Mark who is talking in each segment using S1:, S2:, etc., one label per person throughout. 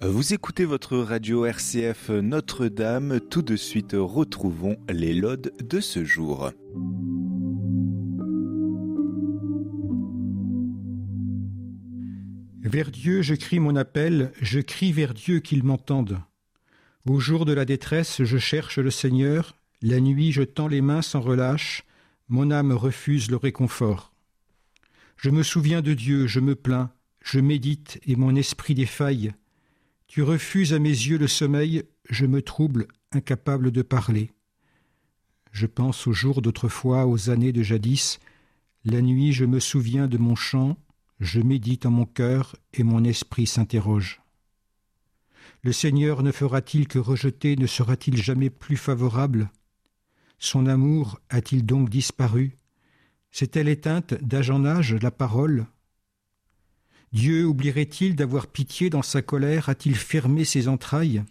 S1: Vous écoutez votre radio RCF Notre-Dame. Tout de suite, retrouvons les laudes de ce jour.
S2: Vers Dieu, je crie mon appel, je crie vers Dieu qu'il m'entende. Au jour de la détresse, je cherche le Seigneur. La nuit, je tends les mains sans relâche. Mon âme refuse le réconfort. Je me souviens de Dieu, je me plains, je médite et mon esprit défaille. Tu refuses à mes yeux le sommeil, je me trouble, incapable de parler. Je pense aux jours d'autrefois, aux années de jadis. La nuit, je me souviens de mon chant, je médite en mon cœur et mon esprit s'interroge. Le Seigneur ne fera-t-il que rejeter, ne sera-t-il jamais plus favorable ? Son amour a-t-il donc disparu ? S'est-elle éteinte d'âge en âge la parole ? Dieu oublierait-il d'avoir pitié dans sa colère? A-t-il fermé ses entrailles?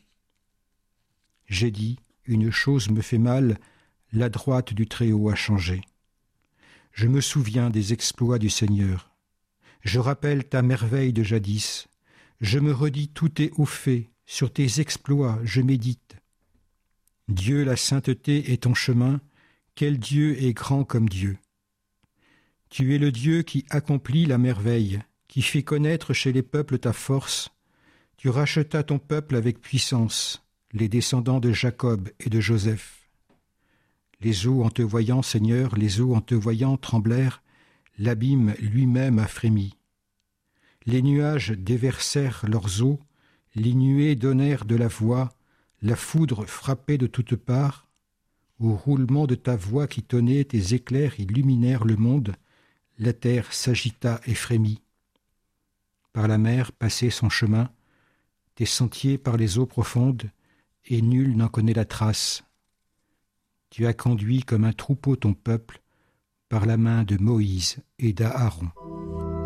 S2: J'ai dit, une chose me fait mal, la droite du Très-Haut a changé. Je me souviens des exploits du Seigneur. Je rappelle ta merveille de jadis. Je me redis tous tes hauts faits, sur tes exploits je médite. Dieu, la sainteté est ton chemin, quel Dieu est grand comme Dieu. Tu es le Dieu qui accomplit la merveille, qui fait connaître chez les peuples ta force. Tu rachetas ton peuple avec puissance, les descendants de Jacob et de Joseph. Les eaux en te voyant, Seigneur, les eaux en te voyant tremblèrent, l'abîme lui-même a frémi. Les nuages déversèrent leurs eaux, les nuées donnèrent de la voix, la foudre frappait de toutes parts. Au roulement de ta voix qui tonnait, tes éclairs illuminèrent le monde, la terre s'agita et frémit. Par la mer passait son chemin, tes sentiers par les eaux profondes, et nul n'en connaît la trace. Tu as conduit comme un troupeau ton peuple, par la main de Moïse et d'Aaron.